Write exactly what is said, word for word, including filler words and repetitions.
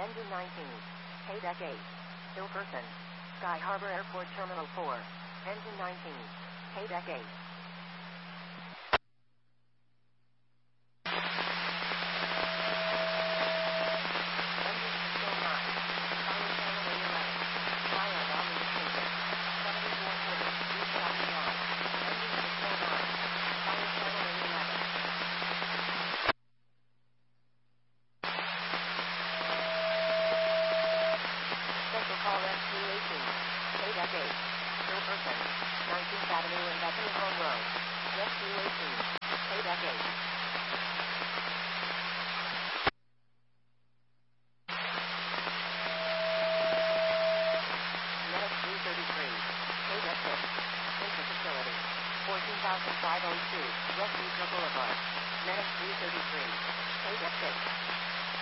Engine nineteen. Paydeck eight. Bill Person. Sky Harbor Airport Terminal four. Engine nineteen. Paydeck eight. Call S Q eighteen. Paydeck eight. Bill Person. nineteenth Avenue and Bethany-Home Road. S Q eighteen. Paydeck eight. Medic three thirty-three. Paydeck six. Inter-facility. fourteen thousand five hundred two. West Beach Boulevard. Medic three thirty-three. Paydeck six.